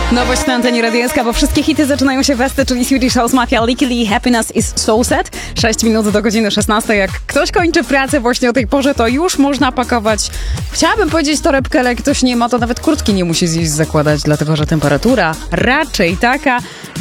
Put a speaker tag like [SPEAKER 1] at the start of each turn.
[SPEAKER 1] Nowość na antenie Radia SK, bo wszystkie hity zaczynają się westy, czyli Swedish House Mafia, Licky Lee, Happiness is So Sad. 6 minut do godziny 16. Jak ktoś kończy pracę właśnie o tej porze, to już można pakować, chciałabym powiedzieć torebkę, ale jak ktoś nie ma, to nawet kurtki nie musi zakładać, dlatego że temperatura raczej taka,